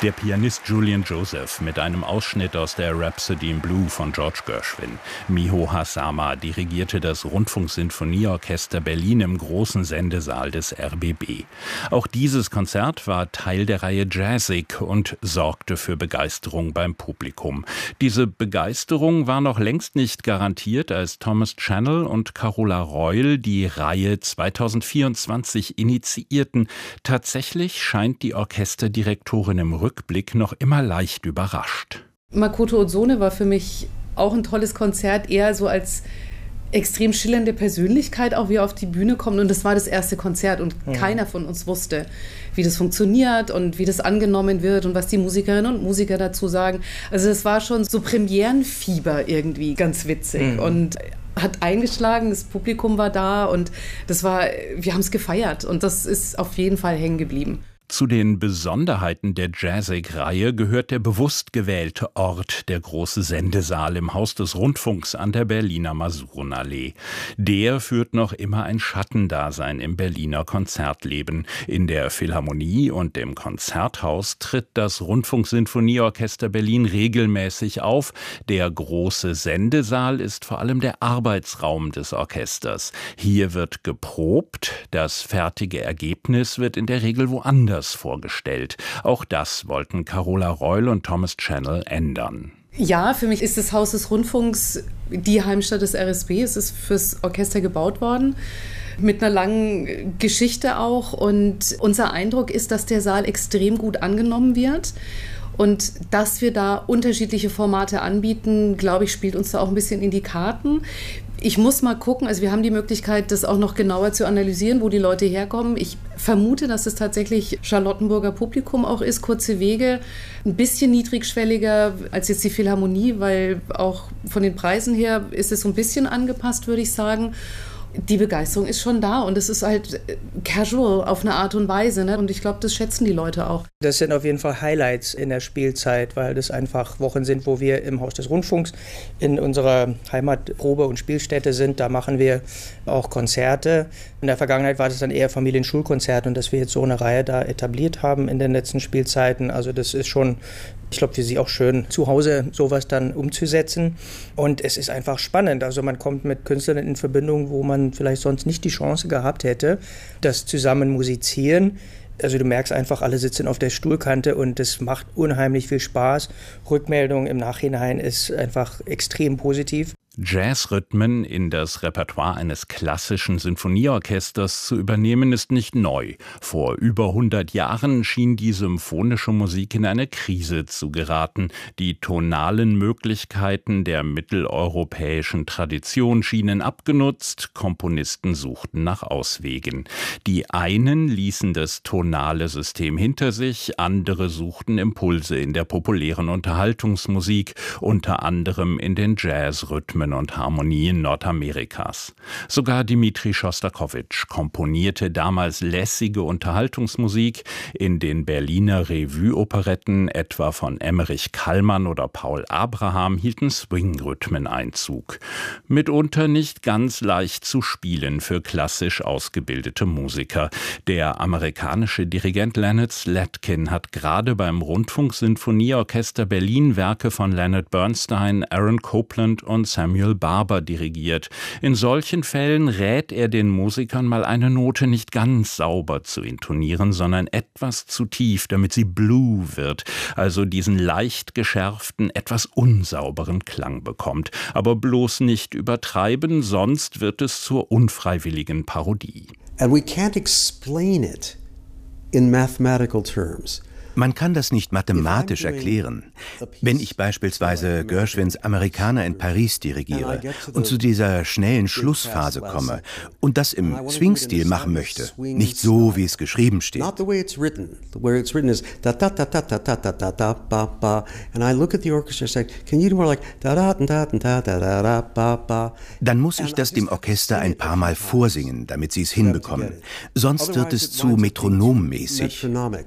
Der Pianist Julian Joseph mit einem Ausschnitt aus der Rhapsody in Blue von George Gershwin. Miho Hazama dirigierte das Rundfunksinfonieorchester Berlin im großen Sendesaal des RBB. Auch dieses Konzert war Teil der Reihe Jazzig und sorgte für Begeisterung beim Publikum. Diese Begeisterung war noch längst nicht garantiert, als Thomas Channel und Carola Reul die Reihe 2024 initiierten. Tatsächlich scheint die Orchesterdirektorin im Rückblick noch immer leicht überrascht. Makoto Ozone war für mich auch ein tolles Konzert, eher so als extrem schillernde Persönlichkeit, auch wie er auf die Bühne kommt. Und das war das erste Konzert und keiner von uns wusste, wie das funktioniert und wie das angenommen wird und was die Musikerinnen und Musiker dazu sagen. Also es war schon so Premierenfieber irgendwie, ganz witzig. Und hat eingeschlagen, das Publikum war da und wir haben es gefeiert und das ist auf jeden Fall hängen geblieben. Zu den Besonderheiten der Jazzig-Reihe gehört der bewusst gewählte Ort, der große Sendesaal im Haus des Rundfunks an der Berliner Masurenallee. Der führt noch immer ein Schattendasein im Berliner Konzertleben. In der Philharmonie und dem Konzerthaus tritt das Rundfunksinfonieorchester Berlin regelmäßig auf. Der große Sendesaal ist vor allem der Arbeitsraum des Orchesters. Hier wird geprobt, das fertige Ergebnis wird in der Regel woanders vorgestellt. Auch das wollten Carola Reul und Thomas Channel ändern. Ja, für mich ist das Haus des Rundfunks die Heimstatt des RSB. Es ist fürs Orchester gebaut worden, mit einer langen Geschichte auch. Und unser Eindruck ist, dass der Saal extrem gut angenommen wird. Und dass wir da unterschiedliche Formate anbieten, glaube ich, spielt uns da auch ein bisschen in die Karten. Ich muss mal gucken, also wir haben die Möglichkeit, das auch noch genauer zu analysieren, wo die Leute herkommen. Ich vermute, dass es tatsächlich Charlottenburger Publikum auch ist, kurze Wege, ein bisschen niedrigschwelliger als jetzt die Philharmonie, weil auch von den Preisen her ist es so ein bisschen angepasst, würde ich sagen. Die Begeisterung ist schon da und es ist halt casual auf eine Art und Weise, ne? Und ich glaube, das schätzen die Leute auch. Das sind auf jeden Fall Highlights in der Spielzeit, weil das einfach Wochen sind, wo wir im Haus des Rundfunks in unserer Heimatprobe- und Spielstätte sind. Da machen wir auch Konzerte. In der Vergangenheit war das dann eher Familienschulkonzert und dass wir jetzt so eine Reihe da etabliert haben in den letzten Spielzeiten. Also das ist schon, ich glaube, für Sie auch schön, zu Hause sowas dann umzusetzen. Und es ist einfach spannend. Also man kommt mit Künstlern in Verbindung, wo man vielleicht sonst nicht die Chance gehabt hätte, das zusammen musizieren. Also du merkst einfach, alle sitzen auf der Stuhlkante und das macht unheimlich viel Spaß. Rückmeldung im Nachhinein ist einfach extrem positiv. Jazzrhythmen in das Repertoire eines klassischen Sinfonieorchesters zu übernehmen, ist nicht neu. Vor über 100 Jahren schien die symphonische Musik in eine Krise zu geraten. Die tonalen Möglichkeiten der mitteleuropäischen Tradition schienen abgenutzt, Komponisten suchten nach Auswegen. Die einen ließen das tonale System hinter sich, andere suchten Impulse in der populären Unterhaltungsmusik, unter anderem in den Jazzrhythmen und Harmonien Nordamerikas. Sogar Dmitri Schostakowitsch komponierte damals lässige Unterhaltungsmusik. In den Berliner Revue-Operetten, etwa von Emmerich Kallmann oder Paul Abraham, hielten Swing-Rhythmen Einzug. Mitunter nicht ganz leicht zu spielen für klassisch ausgebildete Musiker. Der amerikanische Dirigent Leonard Slatkin hat gerade beim Rundfunksinfonieorchester Berlin Werke von Leonard Bernstein, Aaron Copland und Samuel Barber dirigiert. In solchen Fällen rät er den Musikern, mal eine Note nicht ganz sauber zu intonieren, sondern etwas zu tief, damit sie blue wird, also diesen leicht geschärften, etwas unsauberen Klang bekommt. Aber bloß nicht übertreiben, sonst wird es zur unfreiwilligen Parodie. And we can't explain it in mathematical terms. Man kann das nicht mathematisch erklären. Wenn ich beispielsweise Gershwins Amerikaner in Paris dirigiere und zu dieser schnellen Schlussphase komme und das im Swing-Stil machen möchte, nicht so, wie es geschrieben steht, dann muss ich das dem Orchester ein paar Mal vorsingen, damit sie es hinbekommen. Sonst wird es zu metronommäßig.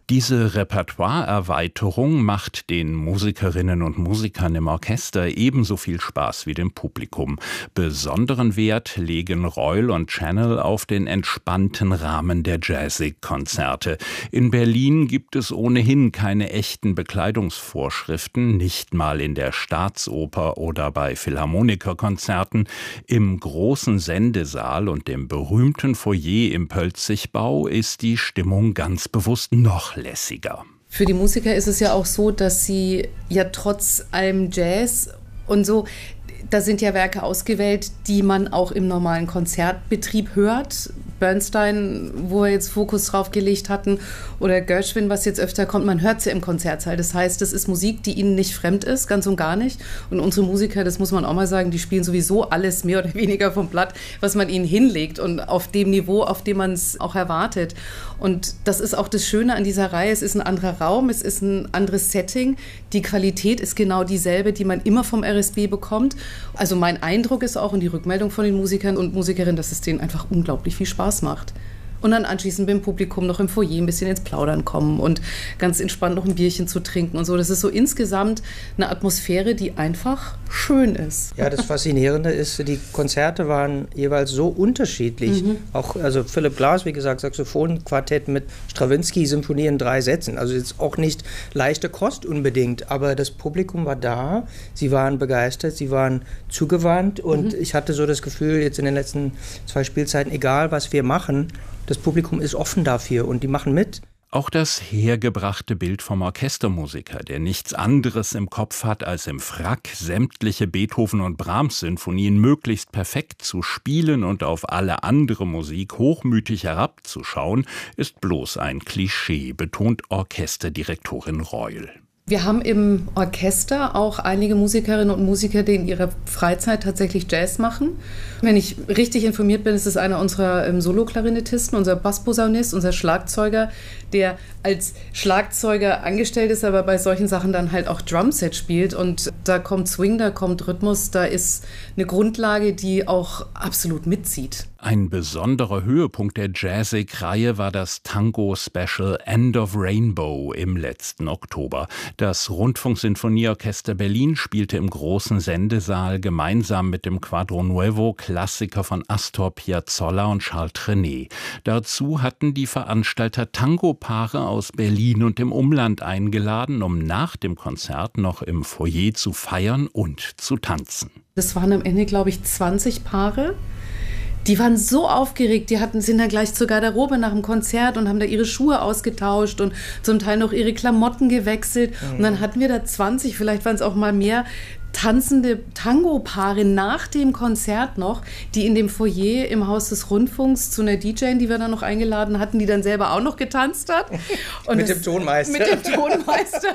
Diese Repertoireerweiterung macht den Musikerinnen und Musikern im Orchester ebenso viel Spaß wie dem Publikum. Besonderen Wert legen Reul und Channel auf den entspannten Rahmen der Jazzig-Konzerte. In Berlin gibt es ohnehin keine echten Bekleidungsvorschriften, nicht mal in der Staatsoper oder bei Philharmonikerkonzerten. Im großen Sendesaal und dem berühmten Foyer im Pölzigbau ist die Stimmung ganz bewusst noch lässiger. Für die Musiker ist es ja auch so, dass sie ja trotz allem Jazz und so, da sind ja Werke ausgewählt, die man auch im normalen Konzertbetrieb hört. Bernstein, wo wir jetzt Fokus drauf gelegt hatten, oder Gershwin, was jetzt öfter kommt, man hört sie im Konzertsaal. Das heißt, das ist Musik, die ihnen nicht fremd ist, ganz und gar nicht. Und unsere Musiker, das muss man auch mal sagen, die spielen sowieso alles mehr oder weniger vom Blatt, was man ihnen hinlegt und auf dem Niveau, auf dem man es auch erwartet. Und das ist auch das Schöne an dieser Reihe. Es ist ein anderer Raum, es ist ein anderes Setting. Die Qualität ist genau dieselbe, die man immer vom RSB bekommt. Also mein Eindruck ist auch und die Rückmeldung von den Musikern und Musikerinnen, dass es denen einfach unglaublich viel Spaß macht. Und dann anschließend mit dem Publikum noch im Foyer ein bisschen ins Plaudern kommen und ganz entspannt noch ein Bierchen zu trinken und so. Das ist so insgesamt eine Atmosphäre, die einfach schön ist. Ja, das Faszinierende ist, die Konzerte waren jeweils so unterschiedlich. Auch, also Philipp Glass, wie gesagt, Saxophonquartett mit Strawinsky, Symphonie in 3 Sätzen. Also jetzt auch nicht leichte Kost unbedingt, aber das Publikum war da, sie waren begeistert, sie waren zugewandt und ich hatte so das Gefühl, jetzt in den letzten 2 Spielzeiten, egal was wir machen, das Publikum ist offen dafür und die machen mit. Auch das hergebrachte Bild vom Orchestermusiker, der nichts anderes im Kopf hat, als im Frack sämtliche Beethoven- und Brahms-Sinfonien möglichst perfekt zu spielen und auf alle andere Musik hochmütig herabzuschauen, ist bloß ein Klischee, betont Orchesterdirektorin Reul. Wir haben im Orchester auch einige Musikerinnen und Musiker, die in ihrer Freizeit tatsächlich Jazz machen. Wenn ich richtig informiert bin, ist es einer unserer Solo-Klarinettisten, unser Bassposaunist, unser Schlagzeuger, der als Schlagzeuger angestellt ist, aber bei solchen Sachen dann halt auch Drumset spielt. Und da kommt Swing, da kommt Rhythmus, da ist eine Grundlage, die auch absolut mitzieht. Ein besonderer Höhepunkt der Jazzig-Reihe war das Tango-Special End of Rainbow im letzten Oktober. Das Rundfunksinfonieorchester Berlin spielte im großen Sendesaal gemeinsam mit dem Quadro Nuevo Klassiker von Astor Piazzolla und Charles Trenet. Dazu hatten die Veranstalter Tango-Paare aus Berlin und dem Umland eingeladen, um nach dem Konzert noch im Foyer zu feiern und zu tanzen. Das waren am Ende, glaube ich, 20 Paare. Die waren so aufgeregt, sind dann gleich zur Garderobe nach dem Konzert und haben da ihre Schuhe ausgetauscht und zum Teil noch ihre Klamotten gewechselt. Und dann hatten wir da 20, vielleicht waren es auch mal mehr, tanzende Tango-Paare nach dem Konzert noch, die in dem Foyer im Haus des Rundfunks zu einer DJ, die wir dann noch eingeladen hatten, die dann selber auch noch getanzt hat. Und mit dem Tonmeister. Mit dem Tonmeister.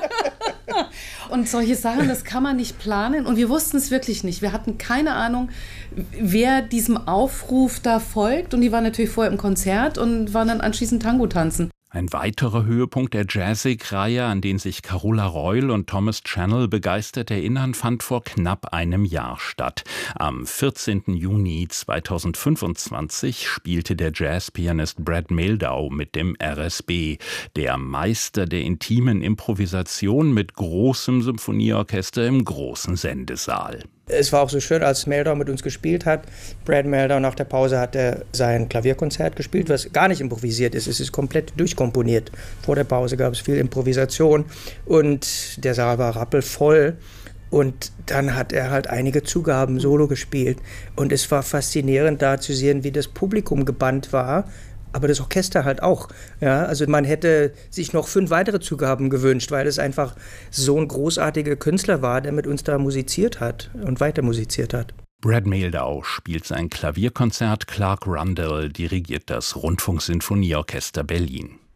Und solche Sachen, das kann man nicht planen. Und wir wussten es wirklich nicht. Wir hatten keine Ahnung, wer diesem Aufruf da folgt. Und die waren natürlich vorher im Konzert und waren dann anschließend Tango tanzen. Ein weiterer Höhepunkt der Jazzig-Reihe, an den sich Carola Reul und Thomas Channel begeistert erinnern, fand vor knapp einem Jahr statt. Am 14. Juni 2025 spielte der Jazzpianist Brad Mehldau mit dem RSB, der Meister der intimen Improvisation mit großem Symphonieorchester im großen Sendesaal. Es war auch so schön, als Mehldau mit uns gespielt hat. Brad Mehldau nach der Pause hat er sein Klavierkonzert gespielt, was gar nicht improvisiert ist. Es ist komplett durchkomponiert. Vor der Pause gab es viel Improvisation und der Saal war rappelvoll. Und dann hat er halt einige Zugaben solo gespielt. Und es war faszinierend da zu sehen, wie das Publikum gebannt war. Aber das Orchester halt auch. Ja, also man hätte sich noch 5 weitere Zugaben gewünscht, weil es einfach so ein großartiger Künstler war, der mit uns da musiziert hat und weiter musiziert hat. Brad Mehldau spielt sein Klavierkonzert, Clark Rundell dirigiert das Rundfunksinfonieorchester Berlin.